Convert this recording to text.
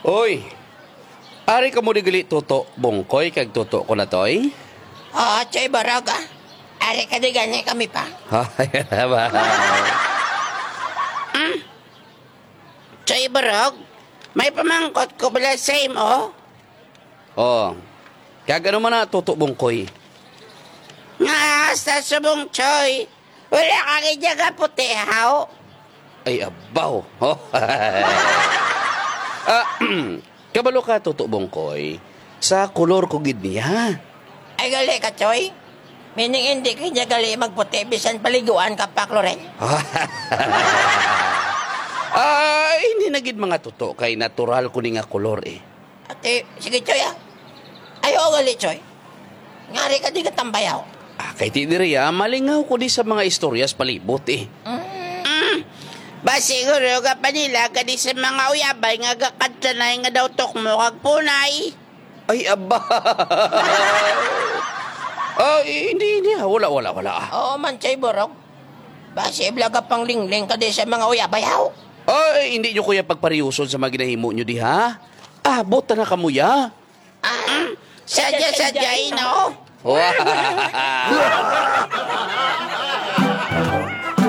Oy, ari ka mo digali tuto bungkoy kag tuto ko na toy? Choy Barog, Ari ka di ganyan kami pa. Choy Barog, may pamangkot ko pala sa imo. Oh, kag ano man na tuto bungkoy? Nga, sa subong Choy, wala ka kaya puti, haw. Ay, abaw. Kabalo ka tuto bungkoy sa kolor ko gid niya. Ay gali ka, Choy. Meaning hindi kanya gali magputi, bisan paliguan ka pa, Cloren. Hindi na gid mga tuto kay natural ko ni nga kolor eh. Ate, sige, Choy, Ayaw gali, Choy. Ngari ka di ka tambayaw. Kay tidiriya, malingaw ko di sa mga istoryas palibot eh. Ba siguro ka pa nila kadi sa mga uyabay nga gakadsanay nga daw tukmo kag punay. Ay, aba. Hindi. Wala. Oo man, Choy Borok. Base blaga pang lingling kadi sa mga uyabay, haw. Ay, hindi nyo kuya pagpariuson sa mga ginahimo nyo di ha? Bota na kamuya. Sadya, no? Wow.